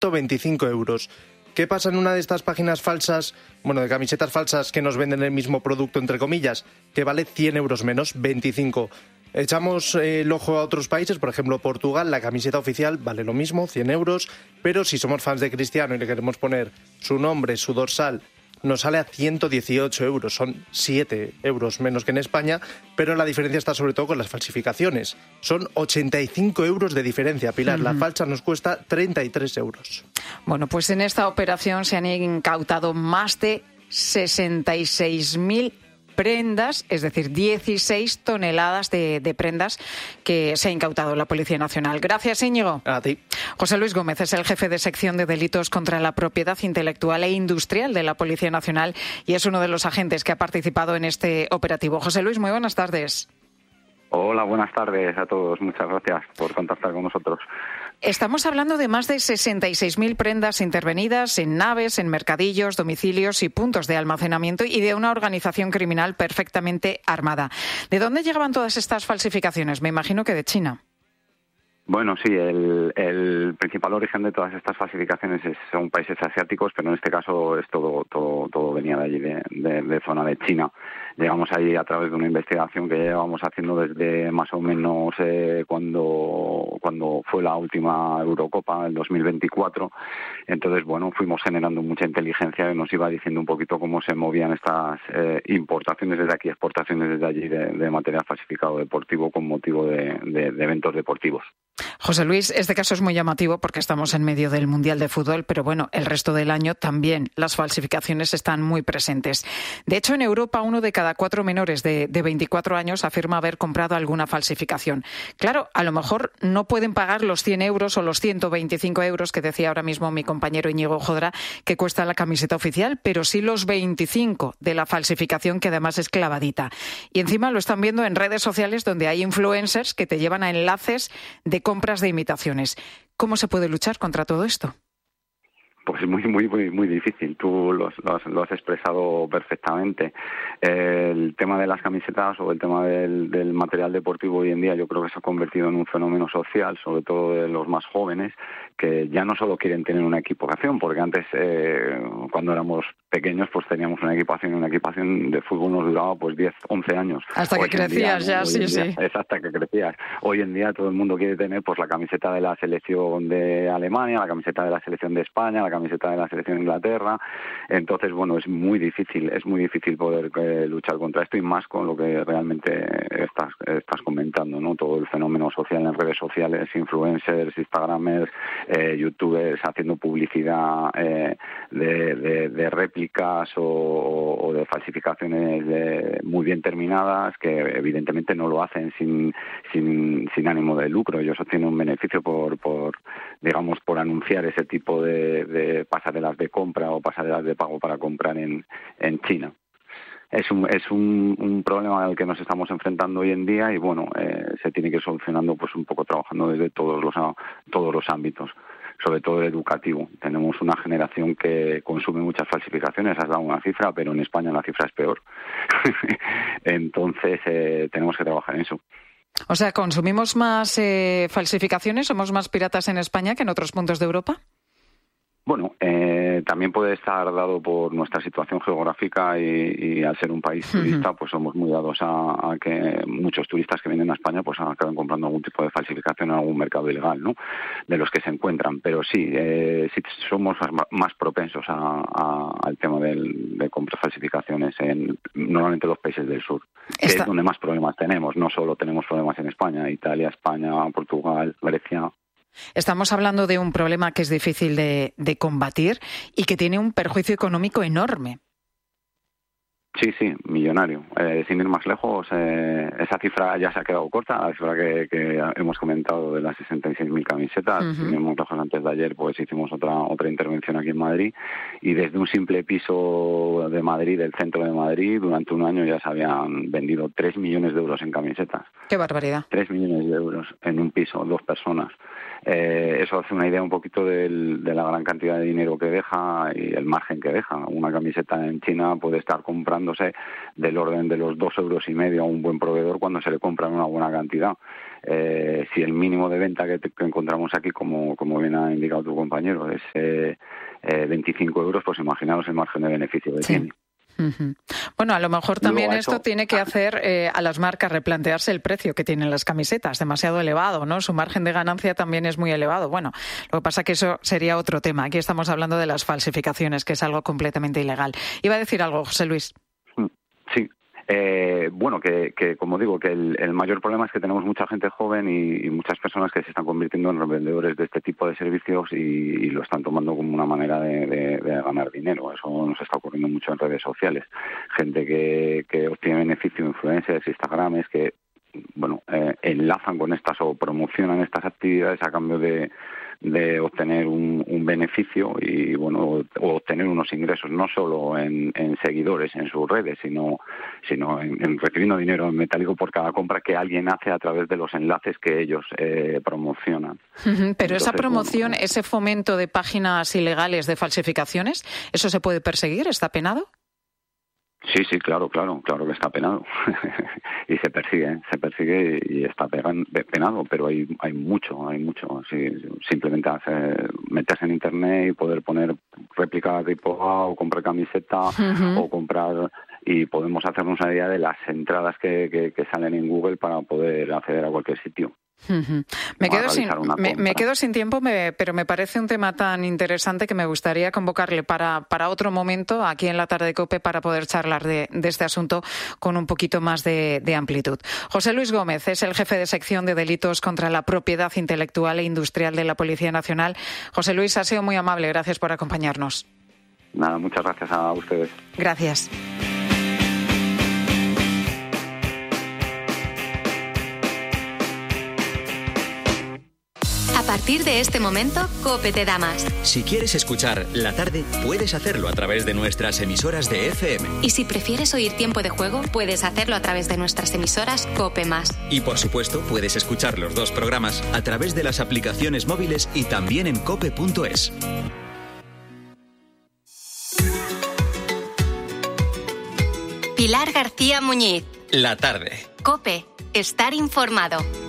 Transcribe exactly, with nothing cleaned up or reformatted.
ciento veinticinco euros. ¿Qué pasa en una de estas páginas falsas, bueno, de camisetas falsas que nos venden el mismo producto, entre comillas, que vale cien euros menos, veinticinco? Echamos eh, el ojo a otros países, por ejemplo, Portugal, la camiseta oficial vale lo mismo, cien euros, pero si somos fans de Cristiano y le queremos poner su nombre, su dorsal, nos sale a ciento dieciocho euros, son siete euros menos que en España, pero la diferencia está sobre todo con las falsificaciones. Son ochenta y cinco euros de diferencia, Pilar. Uh-huh. La falsa nos cuesta treinta y tres euros. Bueno, pues en esta operación se han incautado más de sesenta y seis mil prendas, es decir, dieciséis toneladas de, de prendas que se ha incautado la Policía Nacional. Gracias, Íñigo. A ti. José Luis Gómez es el jefe de sección de delitos contra la propiedad intelectual e industrial de la Policía Nacional y es uno de los agentes que ha participado en este operativo. José Luis, muy buenas tardes. Hola, buenas tardes a todos. Muchas gracias por contactar con nosotros. Estamos hablando de más de sesenta y seis mil prendas intervenidas en naves, en mercadillos, domicilios y puntos de almacenamiento y de una organización criminal perfectamente armada. ¿De dónde llegaban todas estas falsificaciones? Me imagino que de China. Bueno, sí, el, el principal origen de todas estas falsificaciones es, son países asiáticos, pero en este caso es todo todo, todo venía de allí, de, de, de zona de China. Llegamos ahí a través de una investigación que llevamos haciendo desde más o menos eh, cuando cuando fue la última Eurocopa, el dos mil veinticuatro. Entonces, bueno, fuimos generando mucha inteligencia y nos iba diciendo un poquito cómo se movían estas eh, importaciones desde aquí, exportaciones desde allí de, de material falsificado deportivo con motivo de, de, de eventos deportivos. José Luis, este caso es muy llamativo porque estamos en medio del Mundial de Fútbol, pero bueno, el resto del año también las falsificaciones están muy presentes. De hecho, en Europa, uno de cada cuatro menores de, de veinticuatro años afirma haber comprado alguna falsificación. Claro, a lo mejor no pueden pagar los cien euros o los ciento veinticinco euros que decía ahora mismo mi compañero Íñigo Jodra que cuesta la camiseta oficial, pero sí los veinticinco de la falsificación, que además es clavadita. Y encima lo están viendo en redes sociales donde hay influencers que te llevan a enlaces de compras de imitaciones. ¿Cómo se puede luchar contra todo esto? Pues muy, muy, muy, muy difícil. Tú lo, lo, lo has expresado perfectamente. El tema de las camisetas o el tema del, del material deportivo hoy en día yo creo que se ha convertido en un fenómeno social, sobre todo de los más jóvenes, que ya no solo quieren tener una equipación, porque antes, eh, cuando éramos pequeños, pues teníamos una equipación y una equipación de fútbol nos duraba pues diez, once años. Hasta que crecías ya, sí, sí. Es hasta que crecías. Hoy en día todo el mundo quiere tener pues la camiseta de la selección de Alemania, la camiseta de la selección de España, la camiseta de la selección de Inglaterra. Entonces, bueno, es muy difícil, es muy difícil poder eh, luchar contra esto y más con lo que realmente estás, estás comentando, ¿no? Todo el fenómeno social en redes sociales, influencers, instagramers, eh, youtubers haciendo publicidad eh, de, de, de réplicas o, o de falsificaciones de, muy bien terminadas, que evidentemente no lo hacen sin, sin, sin ánimo de lucro. Ellos obtienen un beneficio por, por digamos, por anunciar ese tipo de, de pasarelas de compra o pasarelas de pago para comprar en, en China. Es un es un, un problema al que nos estamos enfrentando hoy en día y bueno, eh, se tiene que ir solucionando pues un poco trabajando desde todos los todos los ámbitos, sobre todo el educativo. Tenemos una generación que consume muchas falsificaciones, has dado una cifra, pero en España la cifra es peor. Entonces eh, tenemos que trabajar en eso. O sea, ¿consumimos más eh, falsificaciones? ¿Somos más piratas en España que en otros puntos de Europa? Bueno, eh, también puede estar dado por nuestra situación geográfica y, y al ser un país turista, pues somos muy dados a, a que muchos turistas que vienen a España pues acaban comprando algún tipo de falsificación en algún mercado ilegal, ¿no? De los que se encuentran. Pero sí, eh, sí somos más propensos a, a, al tema del, de comprar falsificaciones en normalmente los países del sur, que Esta... es donde más problemas tenemos. No solo tenemos problemas en España, Italia, España, Portugal, Grecia. Estamos hablando de un problema que es difícil de, de combatir y que tiene un perjuicio económico enorme. Sí, sí, millonario. Eh, sin ir más lejos, eh, esa cifra ya se ha quedado corta, la cifra que, que hemos comentado de las sesenta y seis mil camisetas. Uh-huh. Sin ir más lejos, antes de ayer pues hicimos otra otra intervención aquí en Madrid y desde un simple piso de Madrid, del centro de Madrid, durante un año ya se habían vendido tres millones de euros en camisetas. ¡Qué barbaridad! tres millones de euros en un piso, dos personas. Eh, eso hace una idea un poquito del, de la gran cantidad de dinero que deja y el margen que deja. Una camiseta en China puede estar comprándose del orden de los dos euros y medio a un buen proveedor cuando se le compra en una buena cantidad. eh, si el mínimo de venta que, te, que encontramos aquí, como, como bien ha indicado tu compañero, es eh, eh, veinticinco euros, pues imaginaos el margen de beneficio que sí. tiene. Uh-huh. Bueno, a lo mejor también Luego, esto eso... tiene que hacer eh, a las marcas replantearse el precio que tienen las camisetas, demasiado elevado, ¿no? Su margen de ganancia también es muy elevado. Bueno, lo que pasa es que eso sería otro tema. Aquí estamos hablando de las falsificaciones, que es algo completamente ilegal. Iba a decir algo, José Luis. Sí. Eh, bueno, que, que como digo, que el, el mayor problema es que tenemos mucha gente joven y, y muchas personas que se están convirtiendo en revendedores de este tipo de servicios y, y lo están tomando como una manera de, de, de ganar dinero. Eso nos está ocurriendo mucho en redes sociales. Gente que, que obtiene beneficio, influencers, Instagrames, que bueno, eh, enlazan con estas o promocionan estas actividades a cambio de de obtener un, un beneficio y bueno o, o obtener unos ingresos no solo en, en seguidores en sus redes sino sino en, en recibiendo dinero en metálico por cada compra que alguien hace a través de los enlaces que ellos eh, promocionan. Uh-huh, pero Entonces, esa promoción, bueno, ese fomento de páginas ilegales de falsificaciones, ¿eso se puede perseguir? ¿Está penado? Sí, sí, claro, claro, claro que está penado y se persigue, se persigue y está penado, pero hay hay mucho, hay mucho. Sí, simplemente hacer, meterse en internet y poder poner réplica tipo A o comprar camiseta uh-huh. o comprar y podemos hacernos una idea de las entradas que, que, que salen en Google para poder acceder a cualquier sitio. Uh-huh. Me, quedo sin, me, me quedo sin tiempo, me, pero me parece un tema tan interesante que me gustaría convocarle para, para otro momento aquí en la tarde de COPE para poder charlar de, de este asunto con un poquito más de, de amplitud. José Luis Gómez es el jefe de sección de delitos contra la propiedad intelectual e industrial de la Policía Nacional. José Luis, ha sido muy amable, gracias por acompañarnos. Nada, muchas gracias a ustedes. Gracias. A partir de este momento, COPE te da más. Si quieres escuchar La Tarde, puedes hacerlo a través de nuestras emisoras de F M. Y si prefieres oír Tiempo de Juego, puedes hacerlo a través de nuestras emisoras COPE más. Y por supuesto, puedes escuchar los dos programas a través de las aplicaciones móviles y también en cope punto es. Pilar García Muñiz. La Tarde. COPE. Estar informado.